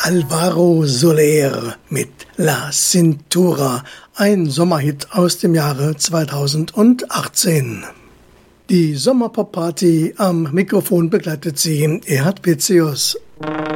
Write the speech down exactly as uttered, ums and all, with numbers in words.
Alvaro Soler mit La Cintura, ein Sommerhit aus dem Jahre zweitausendachtzehn. Die Sommerpop-Party am Mikrofon begleitet sie Erhard Pitzius.